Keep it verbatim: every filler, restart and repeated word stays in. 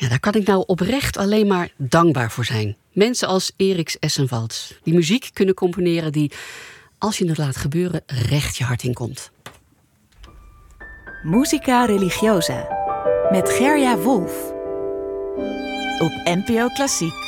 Ja, daar kan ik nou oprecht alleen maar dankbaar voor zijn. Mensen als Eriks Essenwalds, die muziek kunnen componeren die, als je het laat gebeuren, recht je hart in komt. Musica Religiosa met Gerja Wolf op N P O Klassiek.